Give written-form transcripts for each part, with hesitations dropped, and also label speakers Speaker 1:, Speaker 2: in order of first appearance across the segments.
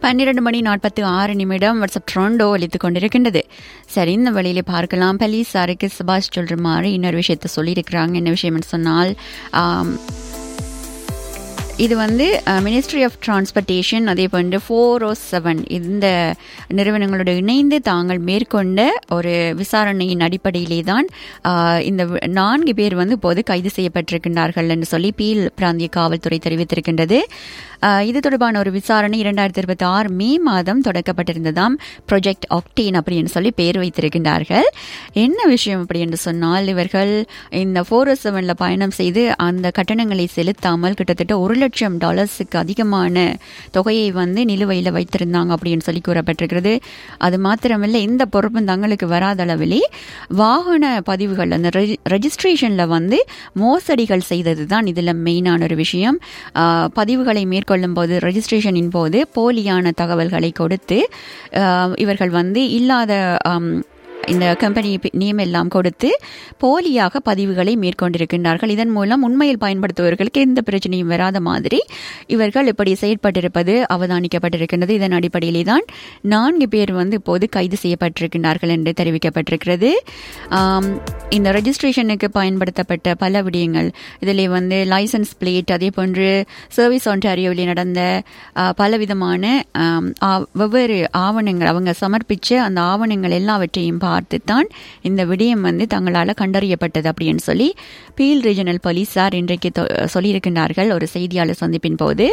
Speaker 1: 12:46 WhatsApp ட்ரோண்டோ ஒலித்துக் கொண்டிருக்கின்றது. சரி, இந்த வழியிலே பார்க்கலாம். போலீசாருக்கு சுபாஷ் சொல்ற மாதிரி இன்னொரு விஷயத்த சொல்லியிருக்கிறாங்க. என்ன விஷயம்னு சொன்னால், இது மினிஸ்ட்ரி ஆஃப் டிரான்ஸ்போர்ட்டேஷன், அதே போன்று 407 இந்த நிறுவனங்களோடு இணைந்து தாங்கள் மேற்கொண்ட ஒரு விசாரணையின் அடிப்படையிலே தான் இந்த 4 பேர் இப்போது கைது செய்யப்பட்டிருக்கின்றார்கள் என்று சொல்லி பீல் பிராந்திய காவல்துறை தெரிவித்திருக்கின்றது. இது தொடர்பான ஒரு விசாரணை 2026 மே மாதம் தொடக்கப்பட்டிருந்ததாம். ப்ராஜெக்ட் ஆக்டேன் அப்படின்னு சொல்லி பேர் வைத்திருக்கின்றார்கள். என்ன விஷயம் அப்படி என்று சொன்னால், இவர்கள் இந்த 407 பயணம் செய்து அந்த கட்டணங்களை செலுத்தாமல் கிட்டத்தட்ட $1,00,000 அதிகமான தொகையை நிலுவையில் வைத்திருந்தாங்க அப்படின்னு சொல்லி கூறப்பட்டிருக்கிறது. அது மாத்திரமில்லை, இந்த பொறுப்பும் தங்களுக்கு வராத அளவிலே வாகன பதிவுகள் அந்த ரெஜிஸ்ட்ரேஷன்ல மோசடிகள் செய்தது தான் இதில் மெயினான ஒரு விஷயம். பதிவுகளை மேற்கொள்ளும் போது, ரெஜிஸ்ட்ரேஷனின் போது போலியான தகவல்களை கொடுத்து இவர்கள் இல்லாத இந்த கம்பெனி நேம் எல்லாம் கொடுத்து போலியாக பதிவுகளை மேற்கொண்டிருக்கின்றார்கள். இதன் மூலம் உண்மையில் பயன்படுத்துபவர்களுக்கு எந்த பிரச்சனையும் வராத மாதிரி இவர்கள் இப்படி செயற்பட்டிருப்பது அவதானிக்கப்பட்டிருக்கின்றது. இதன் அடிப்படையிலே தான் 4 பேர் இப்போது கைது செய்யப்பட்டிருக்கின்றார்கள் என்று தெரிவிக்கப்பட்டிருக்கிறது. இந்த ரெஜிஸ்ட்ரேஷனுக்கு பயன்படுத்தப்பட்ட பல விடயங்கள் இதிலே லைசன்ஸ் பிளேட், அதே போன்று சர்வீஸ் ஒன்டாரியோவில் நடந்த பலவிதமான வெவ்வேறு ஆவணங்கள், அவங்க சமர்ப்பிச்ச அந்த ஆவணங்கள் எல்லாவற்றையும் பார்த்துத்தான் இந்த விடயம் தங்களால் கண்டறியப்பட்டது அப்படின்னு சொல்லி பீல் ரீஜனல் போலீசார் இன்றைக்கு சொல்லியிருக்கின்றார்கள் ஒரு செய்தியாளர் சந்திப்பின் போது.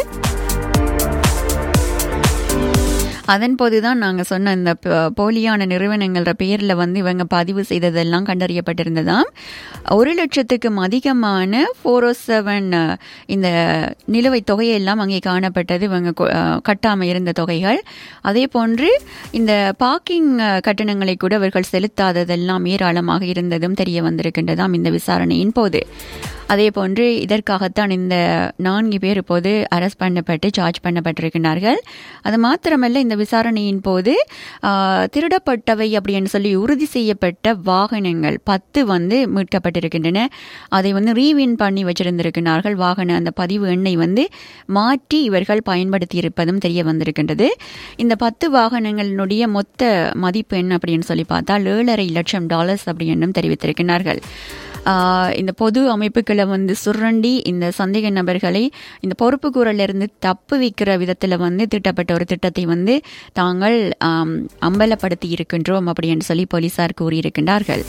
Speaker 1: அதன் போதுதான் நாங்கள் சொன்ன இந்த போலியான நிறுவனங்கள பேரில் இவங்க பதிவு செய்ததெல்லாம் கண்டறியப்பட்டிருந்ததாம். 1,00,000க்கும் அதிகமான 407 இந்த நிலுவைத் தொகையெல்லாம் அங்கே காணப்பட்டது. இவங்க கட்டாமல் இருந்த தொகைகள், அதே போன்று இந்த பார்க்கிங் கட்டணங்களை கூட இவர்கள் செலுத்தாததெல்லாம் ஏராளமாக இருந்ததும் தெரிய வந்திருக்கின்றதாம் இந்த விசாரணையின் போது. அதே போன்று இதற்காகத்தான் இந்த 4 பேர் இப்போது அரெஸ்ட் பண்ணப்பட்டு சார்ஜ் பண்ணப்பட்டிருக்கிறார்கள். அது மாத்திரமல்ல, இந்த விசாரணையின் போது திருடப்பட்டவை அப்படின்னு சொல்லி உறுதி செய்யப்பட்ட வாகனங்கள் 10 மீட்கப்பட்டிருக்கின்றன. அதை ரீவின் பண்ணி வச்சிருந்திருக்கிறார்கள். வாகன அந்த பதிவு எண்ணை மாற்றி இவர்கள் பயன்படுத்தி இருப்பதும் தெரிய வந்திருக்கின்றது. இந்த 10 வாகனங்களினுடைய மொத்த மதிப்பு என்ன அப்படின்னு சொல்லி பார்த்தால் $7,50,000 அப்படின்னு தெரிவித்திருக்கிறார்கள். இந்த பொது அமைப்புகளை சுரண்டி இந்த சந்தேக நபர்களை இந்த பொறுப்பு கூறலிருந்து தப்பு வைக்கிற விதத்தில் திட்டப்பட்ட ஒரு திட்டத்தை தாங்கள் அம்பலப்படுத்தி இருக்கின்றோம் அப்படின்னு சொல்லி போலீசார் கூறியிருக்கின்றார்கள்.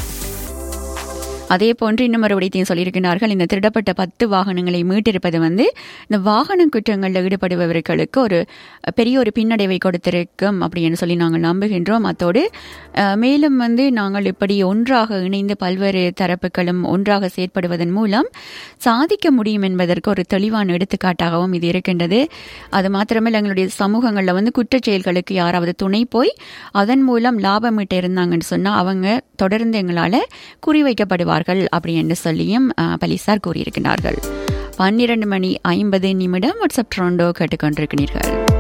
Speaker 1: அதே போன்று இன்னும் ஒரு விடயத்தையும் சொல்லியிருக்கிறார்கள். இந்த திருடப்பட்ட 10 வாகனங்களை மீட்டிருப்பது இந்த வாகன குற்றங்களில் ஈடுபடுபவர்களுக்கு ஒரு பெரிய ஒரு பின்னடைவை கொடுத்திருக்கும் அப்படின்னு சொல்லி நாங்கள் நம்புகின்றோம். அத்தோடு மேலும் நாங்கள் இப்படி ஒன்றாக இணைந்து பல்வேறு தரப்புகளும் ஒன்றாக செயற்படுவதன் மூலம் சாதிக்க முடியும் என்பதற்கு ஒரு தெளிவான எடுத்துக்காட்டாகவும் இது இருக்கின்றது. அது மாத்திரமல்ல, எங்களுடைய சமூகங்களில் குற்றச் செயல்களுக்கு யாராவது துணை போய் அதன் மூலம் லாபம் ஈட்ட இருந்தாங்கன்னு சொன்னால் அவங்க தொடர்ந்து எங்களால் குறிவைக்கப்படுவார்கள் அப்படி என்று சொல்லியும் போலீசார் கூறியிருக்கிறார்கள். 12:50 வாட்ஸ்அப் ட்ரோண்டோ கேட்டுக்கொண்டிருக்கிறீர்கள்.